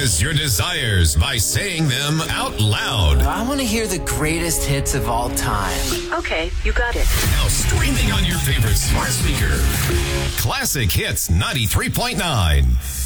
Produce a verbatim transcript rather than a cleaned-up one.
Express your desires by saying them out loud. I want to hear the greatest hits of all time. Okay, you got it. Now streaming on your favorite smart speaker. Classic Hits ninety-three point nine.